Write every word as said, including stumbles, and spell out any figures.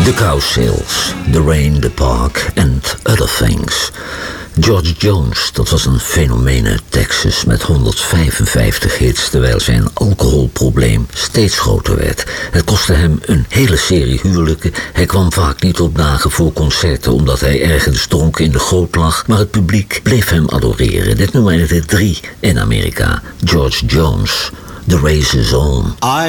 The Cow Sales, The Rain, The Park and Other Things. George Jones, dat was een fenomeen uit Texas met honderdvijfenvijftig hits, terwijl zijn alcoholprobleem steeds groter werd. Het kostte hem een hele serie huwelijken. Hij kwam vaak niet op dagen voor concerten omdat hij ergens dronken in de goot lag, maar het publiek bleef hem adoreren. Dit nummer is er drie in Amerika. George Jones, The Race is On. I